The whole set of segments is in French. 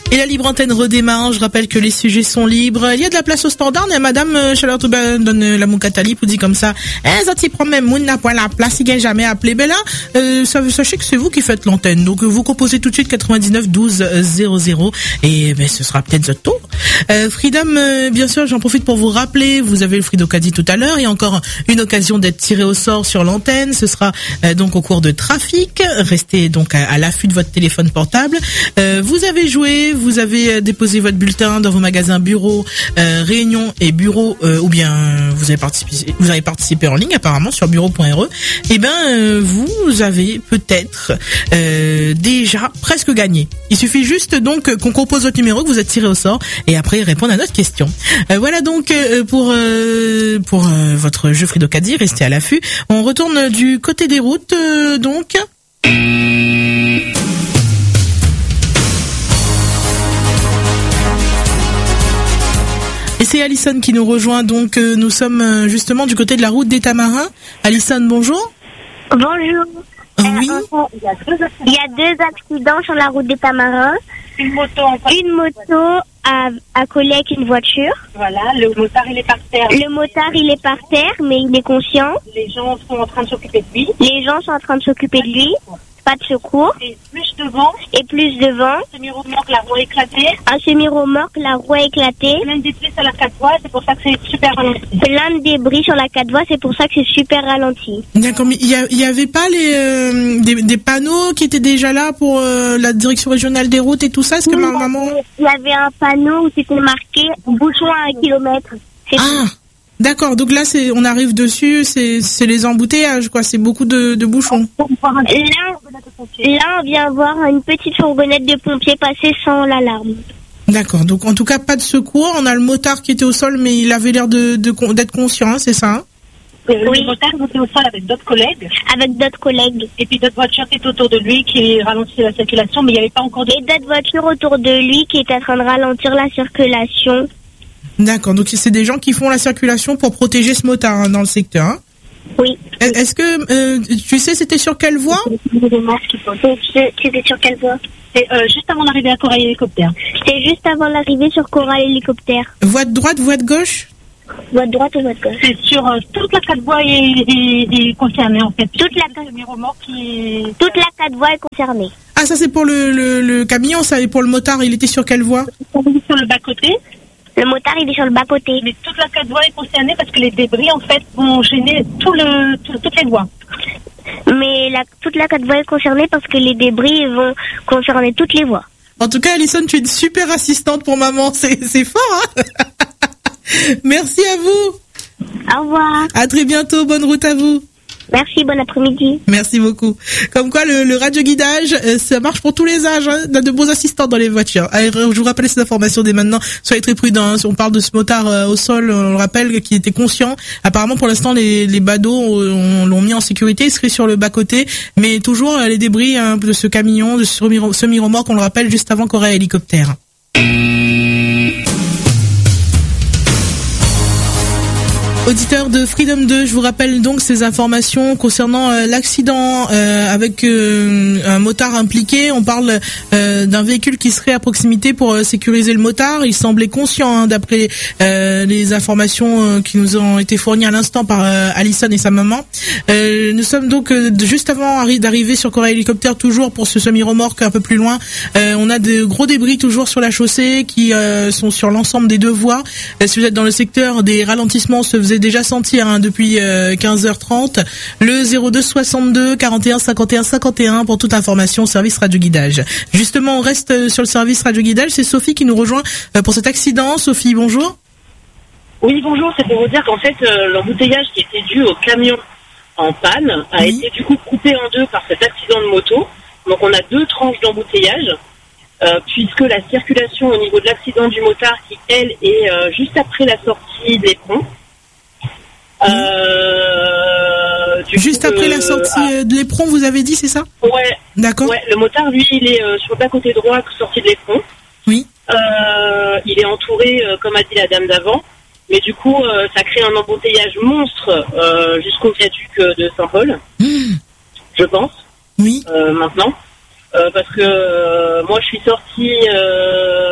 Et la libre antenne redémarre. Je rappelle que les sujets sont libres. Il y a de la place au standard. Et Madame Charlotte donne la moukatali pour dire comme ça. Zati prend même moun n'a point la place. Il gagne jamais appelé. Ben là, sachez que c'est vous qui faites l'antenne. Donc vous composez tout de suite 99 12 00 et ben ce sera peut-être votre tour. Freedom, bien sûr, j'en profite pour vous rappeler. Vous avez le Fridocadi tout à l'heure. Il y a encore une occasion d'être tiré au sort sur l'antenne. Ce sera donc au cours de trafic. Restez donc à l'affût de votre téléphone portable. Vous avez joué. Vous avez déposé votre bulletin dans vos magasins bureaux, réunions et bureaux, ou bien vous avez participé en ligne apparemment sur bureau.re. Et ben vous avez peut-être déjà presque gagné. Il suffit juste donc qu'on compose votre numéro, que vous êtes tiré au sort, et après répondre à notre question. Voilà donc pour votre jeu Fridocadi. Restez à l'affût. On retourne du côté des routes donc. Et c'est Alison qui nous rejoint, donc nous sommes justement du côté de la route des Tamarins. Alison, bonjour. Bonjour. Oui. Il y a deux accidents sur la route des Tamarins. Une moto a collé avec une voiture. Voilà, le motard il est par terre. Le motard il est par terre, mais il est conscient. Les gens sont en train de s'occuper de lui. Pas de secours. Et plus devant. Un Semi-remorque, la roue a éclaté. Un semi-remorque, la roue a éclaté. Plein de débris sur la 4 voies, c'est pour ça que c'est super ralenti. Plein de débris sur la 4 voies, c'est pour ça que c'est super ralenti. D'accord, mais il y avait pas des panneaux qui étaient déjà là pour la direction régionale des routes et tout ça? Est-ce que maman... Il y avait un panneau où c'était marqué bouchon à 1 kilomètre. D'accord, donc là on arrive dessus, c'est les embouteillages quoi, c'est beaucoup de bouchons. Là on vient voir une petite fourgonnette de pompiers passer sans l'alarme. D'accord, donc en tout cas pas de secours, on a le motard qui était au sol mais il avait l'air d'être conscient, hein, c'est ça hein? Oui. Le motard était au sol avec d'autres collègues. Et puis d'autres voitures qui étaient autour de lui qui ralentissaient la circulation, mais il n'y avait pas encore Et d'autres voitures autour de lui qui étaient en train de ralentir la circulation. D'accord, donc c'est des gens qui font la circulation pour protéger ce motard hein, dans le secteur. Hein? Oui. Est-ce que tu sais c'était sur quelle voie? C'était sur quelle voie? Juste avant l'arrivée à Corail Hélicoptère. C'était juste avant l'arrivée sur Corail Hélicoptère. Voie de droite, voie de gauche? Voie de droite ou voie de gauche? C'est sur toute la 4 voies est concernée en fait. Toute la 4 voies est concernée. Ah ça c'est pour le camion, ça et pour le motard, il était sur quelle voie? Sur le bas-côté. Le motard, il est sur le bas-côté. Mais toute la 4 voies est concernée parce que les débris, en fait, vont gêner toutes les voies. Mais toute la 4 voies est concernée parce que les débris vont concerner toutes les voies. En tout cas, Alison, tu es une super assistante pour maman. C'est fort, hein? Merci à vous. Au revoir. À très bientôt. Bonne route à vous. Merci, bon après-midi. Merci beaucoup. Comme quoi, le radioguidage, ça marche pour tous les âges. Hein. On a de bons assistants dans les voitures. Allez, je vous rappelle cette information dès maintenant. Soyez très prudents. Hein. On parle de ce motard au sol, on le rappelle, qui était conscient. Apparemment, pour l'instant, les badauds l'ont mis en sécurité. Il serait sur le bas-côté. Mais toujours les débris de ce camion, de ce semi-remorque, on le rappelle, juste avant Corail Hélicoptère. Auditeurs de Freedom 2, je vous rappelle donc ces informations concernant l'accident avec un motard impliqué. On parle d'un véhicule qui serait à proximité pour sécuriser le motard. Il semblait conscient, hein, d'après les informations qui nous ont été fournies à l'instant par Alison et sa maman. Nous sommes donc juste avant d'arriver sur Corail Hélicoptère, toujours pour ce semi-remorque un peu plus loin. On a de gros débris toujours sur la chaussée qui sont sur l'ensemble des deux voies. Si vous êtes dans le secteur, des ralentissements se faisaient déjà sentir hein, depuis 15h30. Le 02 62 41 51 51 pour toute information, service radio guidage. Justement, on reste sur le service radio guidage. C'est Sophie qui nous rejoint pour cet accident. Sophie, bonjour. Oui, bonjour. C'est pour vous dire qu'en fait, l'embouteillage qui était dû au camion en panne a été du coup coupé en deux par cet accident de moto. Donc on a deux tranches d'embouteillage. Puisque la circulation au niveau de l'accident du motard qui, elle, est juste après la sortie des ponts. Juste après la sortie de l'éperon, vous avez dit, c'est ça? Ouais. D'accord. Ouais, le motard, lui, il est sur le bas-côté droit, sorti de l'éperon. Oui. Il est entouré, comme a dit la dame d'avant. Mais du coup, ça crée un embouteillage monstre jusqu'au viaduc de Saint-Paul. Je pense. Oui. Maintenant. Parce que moi, je suis sortie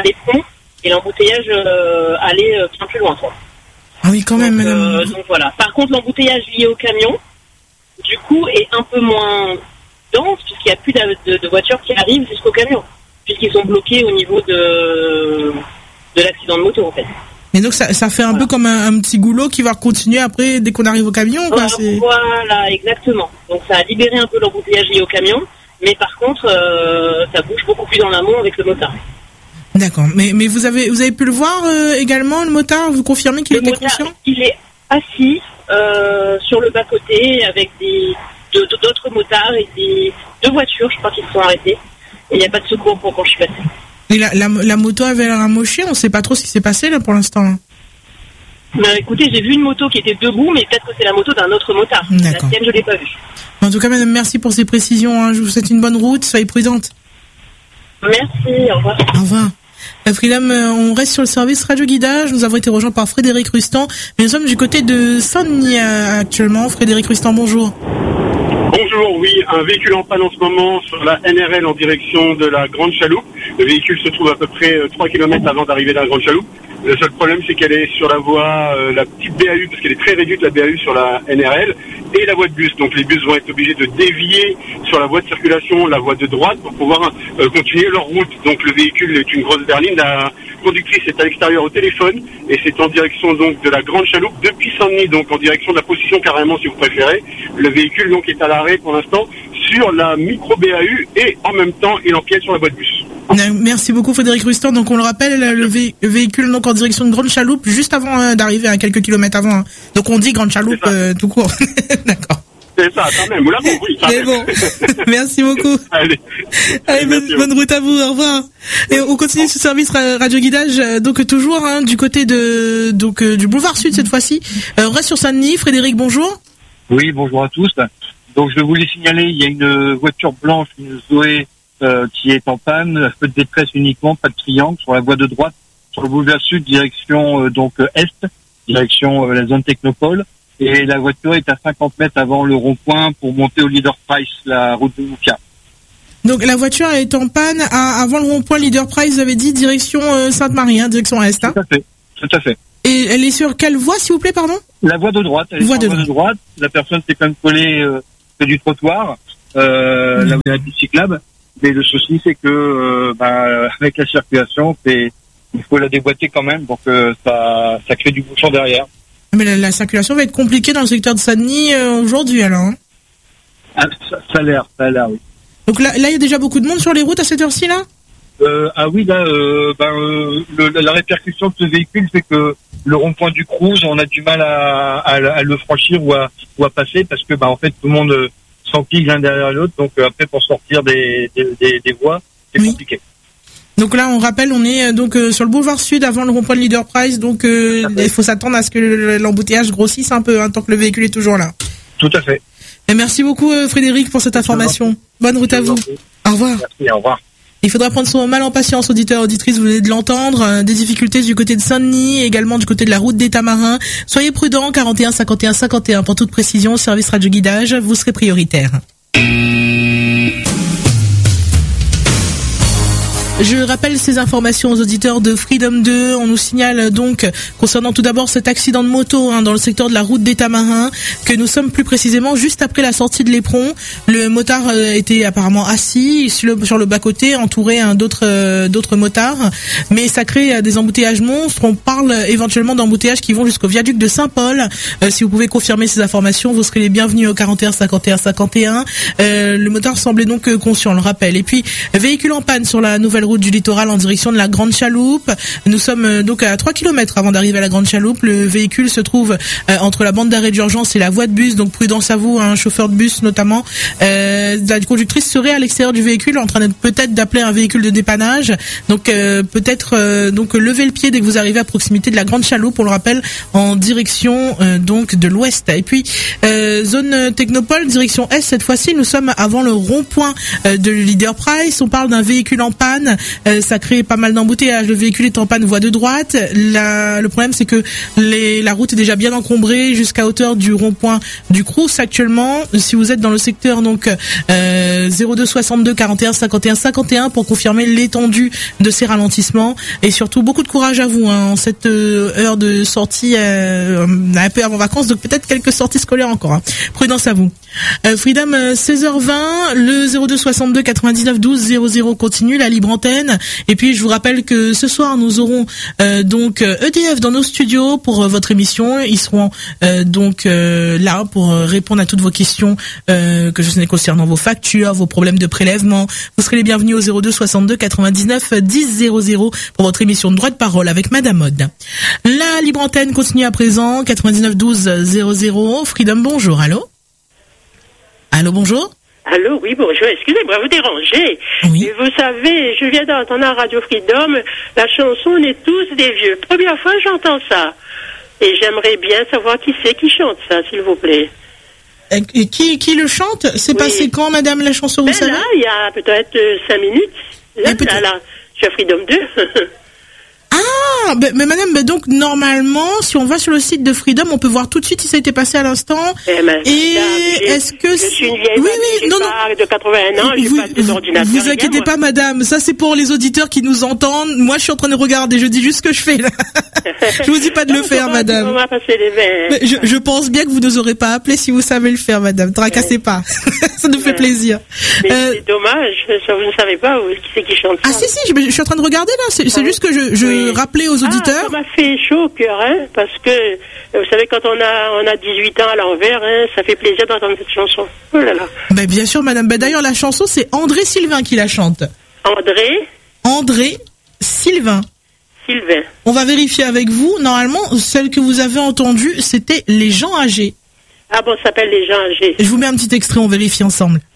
l'éperon et l'embouteillage allait bien plus loin, quoi. Ah oui, quand même, madame. Donc voilà. Par contre, l'embouteillage lié au camion, du coup, est un peu moins dense puisqu'il n'y a plus de voitures qui arrivent jusqu'au camion, puisqu'ils sont bloqués au niveau de l'accident de moto, en fait. Mais donc ça fait un peu comme un petit goulot qui va continuer après dès qu'on arrive au camion, quoi. Voilà, exactement. Donc ça a libéré un peu l'embouteillage lié au camion, mais par contre, ça bouge beaucoup plus dans l'amont avec le motard. D'accord. Mais vous avez pu le voir également, le motard? Vous confirmez qu'il était conscient? Il est assis sur le bas-côté avec d'autres motards et deux voitures, je crois, qui se sont arrêtées. Et il n'y a pas de secours quand je suis passée. Et la moto avait l'air amochée, on ne sait pas trop ce qui s'est passé là pour l'instant. Écoutez, j'ai vu une moto qui était debout, mais peut-être que c'est la moto d'un autre motard. D'accord. La sienne, je ne l'ai pas vue. En tout cas, madame, merci pour ces précisions, hein. Je vous souhaite une bonne route, soyez prudente. Merci, au revoir. Au revoir. Freedom, on reste sur le service radio guidage. Nous avons été rejoints par Frédéric Rustan, mais nous sommes du côté de Saint-Denis actuellement. Frédéric Rustan, bonjour. Bonjour, oui, un véhicule en panne en ce moment sur la NRL en direction de la Grande Chaloupe. Le véhicule se trouve à peu près 3 km avant d'arriver dans la Grande Chaloupe. Le seul problème, c'est qu'elle est sur la voie, la petite BAU, parce qu'elle est très réduite, la BAU sur la NRL, et la voie de bus. Donc les bus vont être obligés de dévier sur la voie de circulation, la voie de droite, pour pouvoir continuer leur route. Donc le véhicule est une grosse berline. La conductrice est à l'extérieur au téléphone, et c'est en direction donc de la Grande Chaloupe, depuis Saint-Denis, donc en direction de la position carrément, si vous préférez. Le véhicule donc est à l'arrêt pour l'instant sur la micro BAU, et en même temps, il empiète sur la voie de bus. Merci beaucoup Frédéric Rustan. Donc on le rappelle, le véhicule donc en direction de Grande Chaloupe, juste avant d'arriver à quelques kilomètres avant. Hein. Donc on dit Grande Chaloupe tout court. D'accord. C'est ça, quand même. Vous l'avez compris. Mais bon, merci beaucoup. Allez, bonne route à vous. Au revoir. Et on continue ce service radio guidage. Donc toujours du côté de du boulevard Sud cette fois-ci. On reste sur Saint-Denis. Frédéric, bonjour. Oui, bonjour à tous. Donc je voulais signaler, il y a une voiture blanche, une Zoé, qui est en panne, feu de détresse uniquement, pas de triangle, sur la voie de droite, sur le boulevard Sud, direction est, direction la zone Technopole, et la voiture est à 50 mètres avant le rond-point pour monter au Leader Price, la route de Moukia. Donc la voiture est en panne avant le rond-point Leader Price, vous avez dit, direction Sainte-Marie, direction est. Hein. Tout à fait. Et elle est sur quelle voie, s'il vous plaît, pardon? La voie de droite. Elle est sur la voie de droite. La personne s'est quand même collée près du trottoir, là où il y a la piste cyclable. Mais le souci, c'est que avec la circulation, il faut la déboîter quand même, donc ça crée du bouchon derrière. Mais la circulation va être compliquée dans le secteur de Saint-Denis aujourd'hui, alors. Hein. Ah, ça a l'air, oui. Donc là, il y a déjà beaucoup de monde sur les routes à cette heure-ci, là? Oui, là, la répercussion de ce véhicule fait que le rond-point du Cruz, on a du mal à le franchir ou à passer, parce que en fait tout le monde s'empile l'un derrière l'autre, donc après pour sortir des voies, c'est compliqué. Donc là, on rappelle, on est sur le boulevard Sud avant le rond-point de Leader Price, donc il faut s'attendre à ce que l'embouteillage grossisse un peu, tant que le véhicule est toujours là. Tout à fait. Et merci beaucoup Frédéric pour cette information. Bonne route à vous. Au revoir. Merci, au revoir. Il faudra prendre son mal en patience, auditeurs, auditrices, vous venez de l'entendre, des difficultés du côté de Saint-Denis, également du côté de la route des Tamarins. Soyez prudents, 41 51 51 pour toute précision, service radio guidage, vous serez prioritaire. Je rappelle ces informations aux auditeurs de Freedom 2. On nous signale donc, concernant tout d'abord cet accident de moto dans le secteur de la route des Tamarins, que nous sommes plus précisément juste après la sortie de l'éperon. Le motard était apparemment assis sur le bas-côté, entouré d'autres motards, mais ça crée des embouteillages monstres. On parle éventuellement d'embouteillages qui vont jusqu'au viaduc de Saint-Paul. Si vous pouvez confirmer ces informations, vous serez les bienvenus au 41 51 51. Le motard semblait donc conscient, on le rappelle. Et puis, véhicule en panne sur la nouvelle route du littoral en direction de la Grande Chaloupe. Nous sommes donc à 3 km avant d'arriver à la Grande Chaloupe. Le véhicule se trouve entre la bande d'arrêt d'urgence et la voie de bus, donc prudence à vous, un chauffeur de bus notamment. La conductrice serait à l'extérieur du véhicule en train peut-être d'appeler un véhicule de dépannage. Donc peut-être lever le pied dès que vous arrivez à proximité de la Grande Chaloupe, on le rappelle, en direction donc de l'ouest. Et puis zone Technopole, direction est cette fois-ci, nous sommes avant le rond-point de Leader Price. On parle d'un véhicule en panne ça crée pas mal d'embouteillages. Le véhicule est en panne voie de droite. Le problème, c'est que la route est déjà bien encombrée jusqu'à hauteur du rond-point du Crous actuellement. Si vous êtes dans le secteur, donc 02 62 41 51 51 pour confirmer l'étendue de ces ralentissements. Et surtout, beaucoup de courage à vous en cette heure de sortie, un peu avant vacances, donc peut-être quelques sorties scolaires encore. Prudence à vous. Freedom, 16h20, le 02 62 99 12 00 continue, la libre antenne. Et puis je vous rappelle que ce soir nous aurons donc EDF dans nos studios pour votre émission. Ils seront donc là pour répondre à toutes vos questions que je sais concernant vos factures, vos problèmes de prélèvement. Vous serez les bienvenus au 02 62 99 10 00 pour votre émission de droit de parole avec Madame Mode. La libre antenne continue à présent, 99 12 00. Freedom, bonjour, allô? Allô, bonjour. Allô, oui, bonjour, excusez-moi, vous dérangez. Oui. Et vous savez, je viens d'entendre à Radio Freedom la chanson « On est tous des vieux ». Première fois j'entends ça. Et j'aimerais bien savoir qui c'est qui chante ça, s'il vous plaît. Et qui le chante? C'est passé quand, madame, la chanson, vous savez? Là, il y a peut-être 5 minutes. Là, sur Freedom 2. Ah, mais madame, donc normalement, si on va sur le site de Freedom, on peut voir tout de suite si ça a été passé à l'instant. Est-ce que je suis une vieille de 81 ans, j'ai pas d'ordinateur. Vous inquiétez pas, madame, ça c'est pour les auditeurs qui nous entendent. Moi, je suis en train de regarder, je dis juste ce que je fais là. Je vous dis pas de le faire, madame. On va passer les verres. Je pense bien que vous nous aurez pas appelé si vous savez le faire, madame. Tracassez pas. Ça nous fait plaisir. Mais c'est dommage, ça, vous ne savez pas qui c'est qui chante ça. Ah si, je suis en train de regarder là. C'est juste que je rappelais aux auditeurs. Ça m'a fait chaud au cœur, parce que vous savez, quand on a 18 ans à l'envers, ça fait plaisir d'entendre cette chanson. Oh là là. Ben bien sûr, madame. Ben d'ailleurs, la chanson, c'est André Sylvain qui la chante. André Sylvain. Sylvain. On va vérifier avec vous. Normalement, celle que vous avez entendue, c'était Les gens âgés. Ah bon, ça s'appelle Les gens âgés. Je vous mets un petit extrait, on vérifie ensemble.